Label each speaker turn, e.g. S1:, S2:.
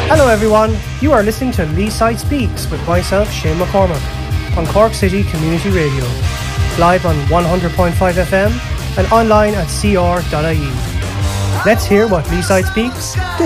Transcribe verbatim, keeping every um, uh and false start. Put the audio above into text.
S1: Hello everyone, you are listening to Leeside Speaks with myself, Shane McCormack, on Cork City Community Radio, live on one hundred point five F M and online at c r dot I E. Let's hear what Leeside Speaks this